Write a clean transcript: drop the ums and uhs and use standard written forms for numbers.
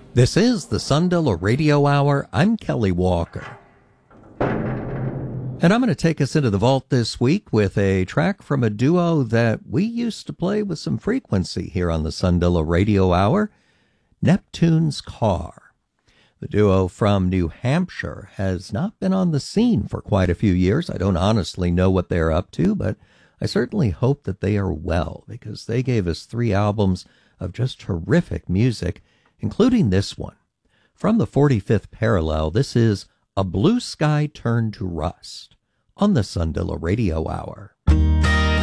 This is the Sundella Radio Hour. I'm Kelly Walker. And I'm going to take us into the vault this week with a track from a duo that we used to play with some frequency here on the Sundella Radio Hour, Neptune's Car. The duo from New Hampshire has not been on the scene for quite a few years. I don't honestly know what they're up to, but I certainly hope that they are well, because they gave us 3 albums of just terrific music, including this one. From the 45th Parallel, this is A Blue Sky Turned to Rust on the Sundella Radio Hour.